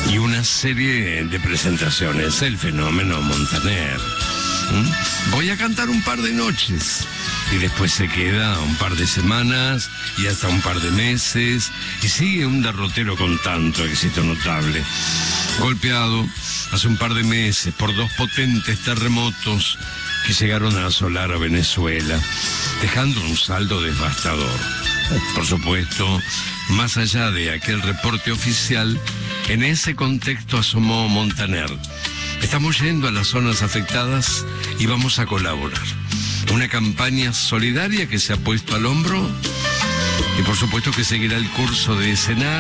y una serie de presentaciones, el fenómeno Montaner. Voy a cantar un par de noches y después se queda un par de semanas y hasta un par de meses y sigue un derrotero con tanto éxito notable. Golpeado hace un par de meses por dos potentes terremotos que llegaron a asolar a Venezuela, dejando un saldo devastador. Por supuesto, más allá de aquel reporte oficial, en ese contexto asomó Montaner. Estamos yendo a las zonas afectadas y vamos a colaborar. Una campaña solidaria que se ha puesto al hombro y por supuesto que seguirá el curso de escenario.